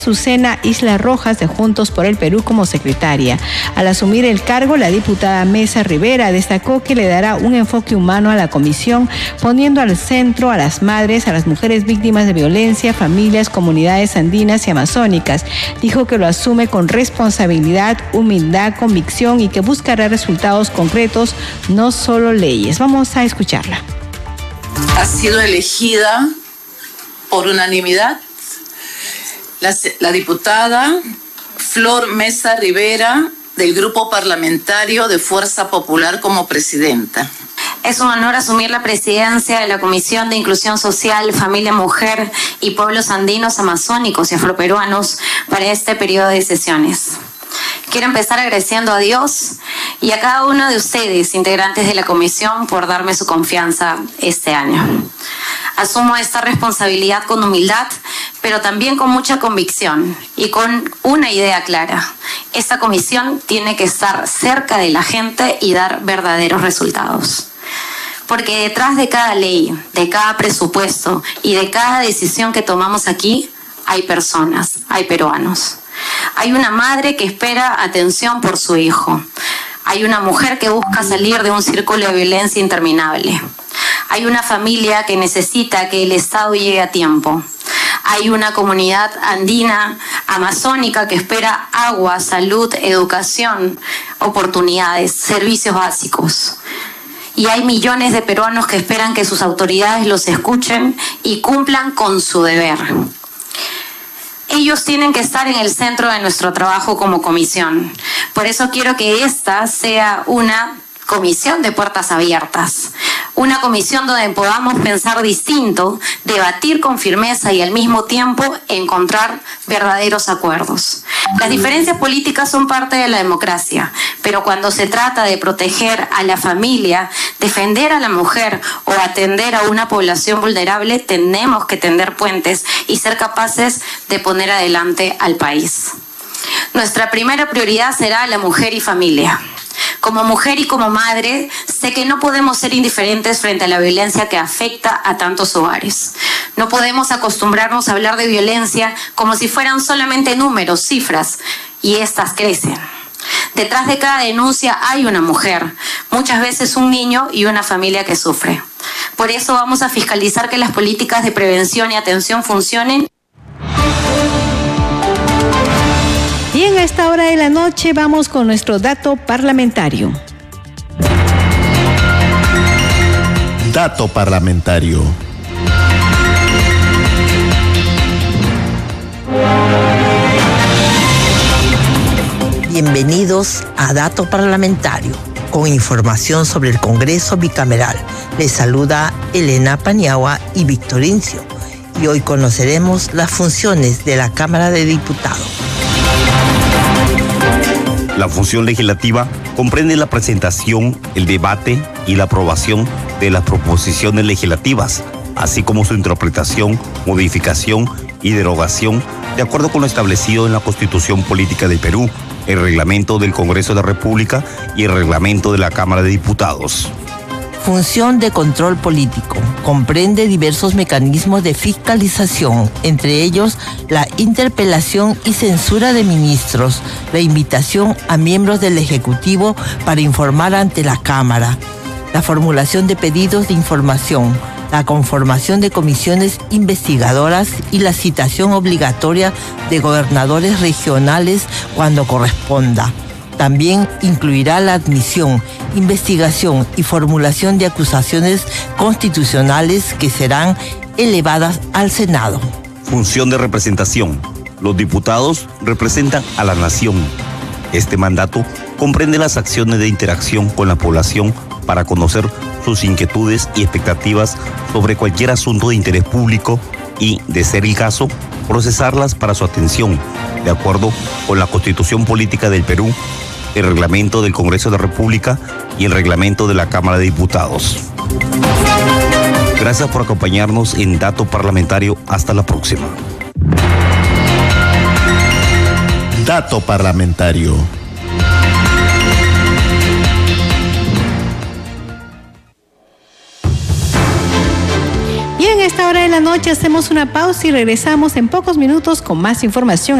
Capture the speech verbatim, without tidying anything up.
Azucena Isla Rojas de Juntos por el Perú como secretaria. Al asumir el cargo, la diputada Mesa Rivera destacó que le dará un enfoque humano a la comisión, poniendo al centro a las madres, a las mujeres víctimas de violencia, familias, comunidades andinas y amazónicas. Dijo que lo asume con responsabilidad, humildad, convicción y que buscará resultados concretos, no solo leyes. Vamos a escucharla. Ha sido elegida por unanimidad La, la diputada Flor Mesa Rivera del Grupo Parlamentario de Fuerza Popular como presidenta. Es un honor asumir la presidencia de la Comisión de Inclusión Social, Familia, Mujer y Pueblos Andinos, Amazónicos y Afroperuanos para este periodo de sesiones. Quiero empezar agradeciendo a Dios y a cada uno de ustedes, integrantes de la comisión, por darme su confianza este año. Asumo esta responsabilidad con humildad, pero también con mucha convicción y con una idea clara. Esta comisión tiene que estar cerca de la gente y dar verdaderos resultados. Porque detrás de cada ley, de cada presupuesto y de cada decisión que tomamos aquí, hay personas, hay peruanos. Hay una madre que espera atención por su hijo. Hay una mujer que busca salir de un círculo de violencia interminable. Hay una familia que necesita que el Estado llegue a tiempo. Hay una comunidad andina, amazónica que espera agua, salud, educación, oportunidades, servicios básicos. Y hay millones de peruanos que esperan que sus autoridades los escuchen y cumplan con su deber. Ellos tienen que estar en el centro de nuestro trabajo como comisión. Por eso quiero que esta sea una comisión de puertas abiertas. Una comisión donde podamos pensar distinto, debatir con firmeza y al mismo tiempo encontrar verdaderos acuerdos. Las diferencias políticas son parte de la democracia, pero cuando se trata de proteger a la familia, defender a la mujer o atender a una población vulnerable, tenemos que tender puentes y ser capaces de poner adelante al país. Nuestra primera prioridad será la mujer y familia. Como mujer y como madre, sé que no podemos ser indiferentes frente a la violencia que afecta a tantos hogares. No podemos acostumbrarnos a hablar de violencia como si fueran solamente números, cifras, y estas crecen. Detrás de cada denuncia hay una mujer, muchas veces un niño y una familia que sufre. Por eso vamos a fiscalizar que las políticas de prevención y atención funcionen. Y en esta hora de la noche vamos con nuestro dato parlamentario. Dato parlamentario. Bienvenidos a Dato Parlamentario, con información sobre el Congreso Bicameral. Les saluda Elena Paniagua y Víctor Incio. Y hoy conoceremos las funciones de la Cámara de Diputados. La función legislativa comprende la presentación, el debate y la aprobación de las proposiciones legislativas, así como su interpretación, modificación y derogación, de acuerdo con lo establecido en la Constitución Política del Perú, el Reglamento del Congreso de la República y el Reglamento de la Cámara de Diputados. Función de control político. Comprende diversos mecanismos de fiscalización, entre ellos la interpelación y censura de ministros, la invitación a miembros del Ejecutivo para informar ante la Cámara, la formulación de pedidos de información, la conformación de comisiones investigadoras y la citación obligatoria de gobernadores regionales cuando corresponda. También incluirá la admisión, investigación y formulación de acusaciones constitucionales que serán elevadas al Senado. Función de representación. Los diputados representan a la nación. Este mandato comprende las acciones de interacción con la población para conocer sus inquietudes y expectativas sobre cualquier asunto de interés público y, de ser el caso, procesarlas para su atención, de acuerdo con la Constitución Política del Perú, el Reglamento del Congreso de la República y el Reglamento de la Cámara de Diputados. Gracias por acompañarnos en Dato Parlamentario. Hasta la próxima. Dato Parlamentario. Y en esta hora esta hora de la noche hacemos una pausa y regresamos en pocos minutos con más información.